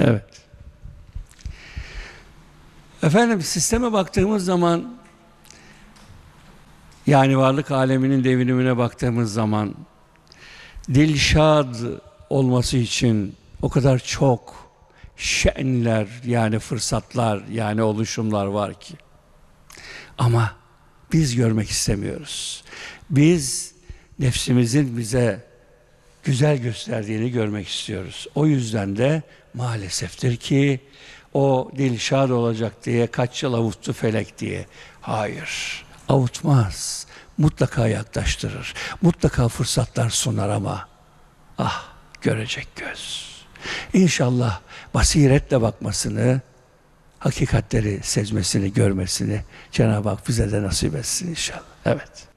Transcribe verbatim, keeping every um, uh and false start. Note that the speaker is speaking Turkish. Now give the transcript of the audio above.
Evet. Efendim, sisteme baktığımız zaman, yani varlık aleminin devinimine baktığımız zaman, dilşad olması için o kadar çok şenler, yani fırsatlar, yani oluşumlar var ki. Ama biz görmek istemiyoruz. Biz nefsimizin bize güzel gösterdiğini görmek istiyoruz. O yüzden de maaleseftir ki o dilşad olacak diye kaç yıl avuttu felek diye. Hayır, avutmaz. Mutlaka yaklaştırır. Mutlaka fırsatlar sunar ama ah, görecek göz. İnşallah basiretle bakmasını, hakikatleri sezmesini, görmesini Cenab-ı Hak bize de nasip etsin inşallah. Evet.